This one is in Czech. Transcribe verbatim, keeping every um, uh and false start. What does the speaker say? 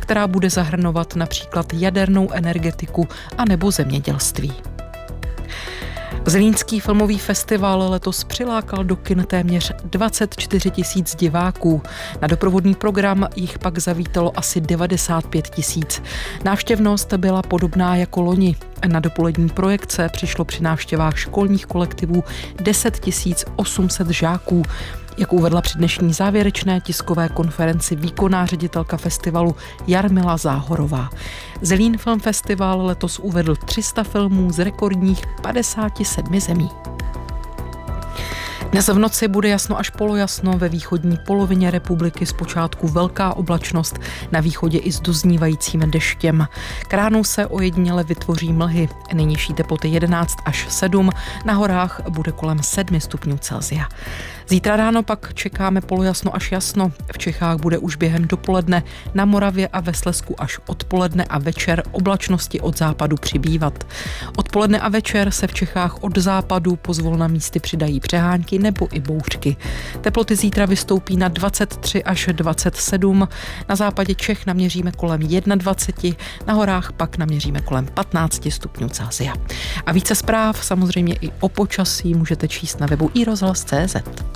která bude zahrnovat například jadernou energetiku a nebo zemědělství. Zlínský filmový festival letos přilákal do kin téměř dvacet čtyři tisíc diváků. Na doprovodný program jich pak zavítalo asi devadesát pět tisíc. Návštěvnost byla podobná jako loni. Na dopolední projekce přišlo při návštěvách školních kolektivů deset tisíc osm set žáků. Jak uvedla při dnešní závěrečné tiskové konferenci výkonná ředitelka festivalu Jarmila Záhorová. Zlín Film Festival letos uvedl tři sta filmů z rekordních padesáti sedmi zemí. Dnes v noci bude jasno až polojasno, ve východní polovině republiky zpočátku velká oblačnost, na východě i s doznívajícím deštěm. K ránu se ojediněle vytvoří mlhy, nejnižší teploty jedenáct až sedm, na horách bude kolem sedm stupňů Celsia. Zítra ráno pak čekáme polojasno až jasno, v Čechách bude už během dopoledne, na Moravě a ve Slezsku až odpoledne a večer oblačnosti od západu přibývat. Odpoledne a večer se v Čechách od západu pozvolna místy přidají přehánky nebo i bouřky. Teploty zítra vystoupí na dvacet tři až dvacet sedm, na západě Čech naměříme kolem dvacet jedna, na horách pak naměříme kolem patnáct stupňů Celsia. A více zpráv samozřejmě i o počasí můžete číst na webu i rozhlas tečka cé zet.